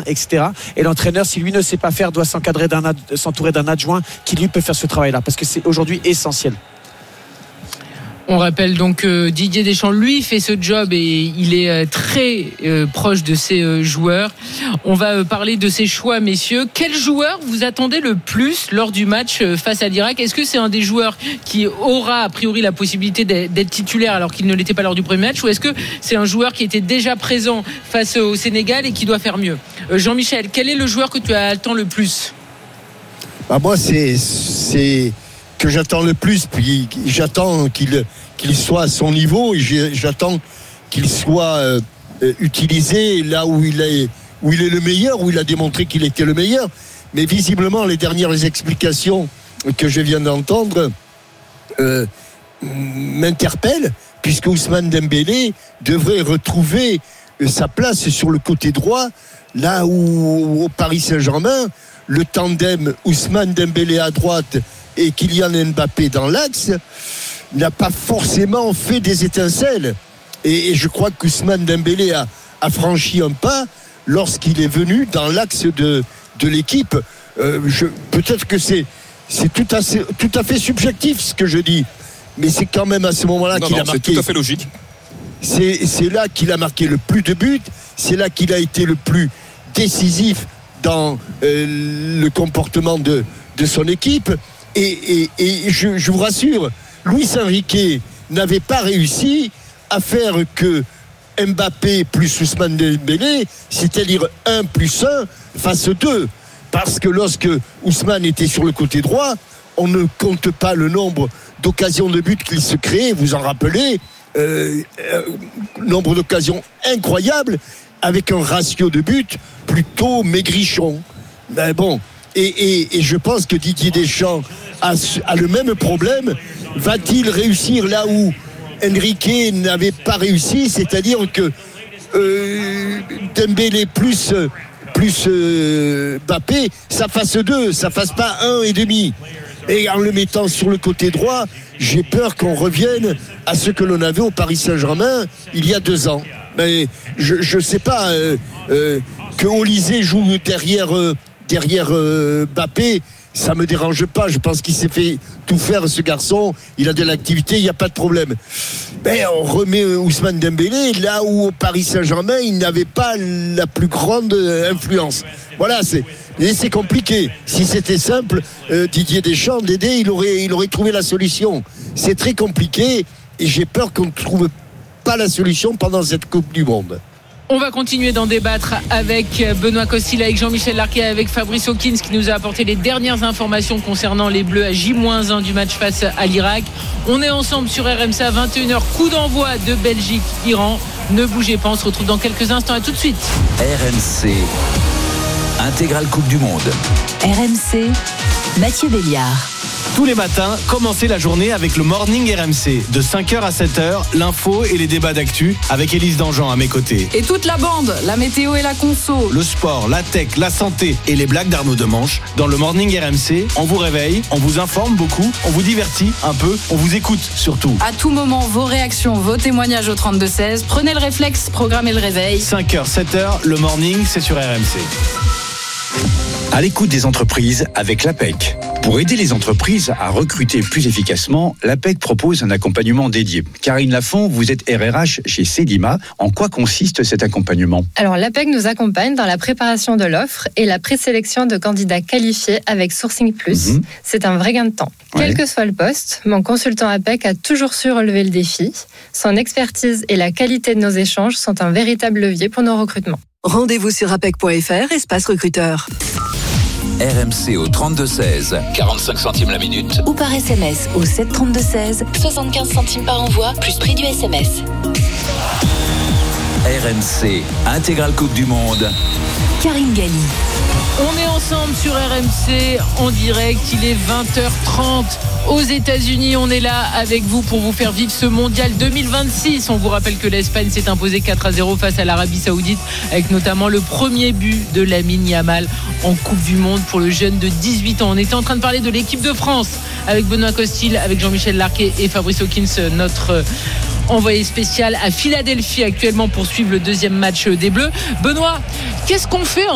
etc. Et l'entraîneur, si lui ne sait pas faire, doit s'entourer d'un adjoint qui lui peut faire ce travail-là, parce que c'est aujourd'hui essentiel. On rappelle donc que Didier Deschamps, lui, fait ce job et il est très proche de ses joueurs. On va parler de ses choix, messieurs. Quel joueur vous attendez le plus lors du match face à l'Irak ? Est-ce que c'est un des joueurs qui aura a priori la possibilité d'être titulaire alors qu'il ne l'était pas lors du premier match, ou est-ce que c'est un joueur qui était déjà présent face au Sénégal et qui doit faire mieux ? Jean-Michel, quel est le joueur que tu attends le plus ? Moi, c'est que j'attends le plus, puis j'attends qu'il soit à son niveau, et j'attends qu'il soit utilisé là où il est le meilleur, où il a démontré qu'il était le meilleur. Mais visiblement, les dernières explications que je viens d'entendre m'interpellent, puisque Ousmane Dembélé devrait retrouver sa place sur le côté droit, là où au Paris Saint-Germain, le tandem Ousmane Dembélé à droite et Kylian Mbappé dans l'axe n'a pas forcément fait des étincelles. Et je crois qu'Ousmane Dembélé a franchi un pas lorsqu'il est venu dans l'axe de l'équipe. Peut-être que c'est tout à fait subjectif ce que je dis, mais c'est quand même à ce moment-là qu'il a marqué. C'est tout à fait logique. C'est là qu'il a marqué le plus de buts, c'est là qu'il a été le plus décisif dans le comportement de son équipe. Et je vous rassure, Luis Enrique n'avait pas réussi à faire que Mbappé plus Ousmane Dembélé, c'est-à-dire 1+1 fasse 2. Parce que lorsque Ousmane était sur le côté droit, on ne compte pas le nombre d'occasions de but qu'il se crée, vous en rappelez, nombre d'occasions incroyables, avec un ratio de but plutôt maigrichon. Mais bon, et je pense que Didier Deschamps a le même problème. Va-t-il réussir là où Enrique n'avait pas réussi, c'est-à-dire que Dembélé plus Mbappé, ça fasse 2, ça fasse pas 1,5. Et en le mettant sur le côté droit, j'ai peur qu'on revienne à ce que l'on avait au Paris Saint-Germain il y a 2 ans. Mais je sais pas que Olysée joue derrière Mbappé, ça me dérange pas. Je pense qu'il s'est fait tout faire, ce garçon. Il a de l'activité, il n'y a pas de problème. Mais on remet Ousmane Dembélé là où au Paris Saint-Germain il n'avait pas la plus grande influence. Voilà, c'est compliqué. Si c'était simple, Didier Deschamps, Dédé, il aurait trouvé la solution. C'est très compliqué et j'ai peur qu'on ne trouve pas la solution pendant cette Coupe du Monde. On va continuer d'en débattre avec Benoît Costil, avec Jean-Michel Larquet, avec Fabrice Hawkins qui nous a apporté les dernières informations concernant les Bleus à J-1 du match face à l'Irak. On est ensemble sur RMC à 21h, coup d'envoi de Belgique-Iran. Ne bougez pas, on se retrouve dans quelques instants. À tout de suite. RMC, intégrale Coupe du Monde. RMC, Mathieu Béliard. Tous les matins, commencez la journée avec le Morning RMC. De 5h à 7h, l'info et les débats d'actu avec Élise Dangean à mes côtés. Et toute la bande, la météo et la conso. Le sport, la tech, la santé et les blagues d'Arnaud Demanche. Dans le Morning RMC, on vous réveille, on vous informe beaucoup, on vous divertit un peu, on vous écoute surtout. À tout moment, vos réactions, vos témoignages au 32-16. Prenez le réflexe, programmez le réveil. 5h, 7h, le Morning, c'est sur RMC. À l'écoute des entreprises avec l'APEC. Pour aider les entreprises à recruter plus efficacement, l'APEC propose un accompagnement dédié. Karine Lafont, vous êtes RRH chez Cedima. En quoi consiste cet accompagnement ? Alors, l'APEC nous accompagne dans la préparation de l'offre et la présélection de candidats qualifiés avec Sourcing Plus. C'est un vrai gain de temps. Quel que soit le poste, mon consultant APEC a toujours su relever le défi. Son expertise et la qualité de nos échanges sont un véritable levier pour nos recrutements. Rendez-vous sur apec.fr, espace recruteur. RMC au 32-16, 45 centimes la minute. Ou par SMS au 732-16, 75 centimes par envoi, plus prix du SMS. RMC, intégrale Coupe du Monde. Karine Galli. On est ensemble sur RMC en direct, il est 20h30 aux États-Unis. On est là avec vous pour vous faire vivre ce mondial 2026. On vous rappelle que l'Espagne s'est imposée 4-0 face à l'Arabie Saoudite, avec notamment le premier but de Lamine Yamal en Coupe du Monde pour le jeune de 18 ans. On était en train de parler de l'équipe de France avec Benoît Costil, avec Jean-Michel Larquet et Fabrice Hawkins, notre envoyé spécial à Philadelphie actuellement pour suivre le deuxième match des Bleus. Benoît, qu'est-ce qu'on fait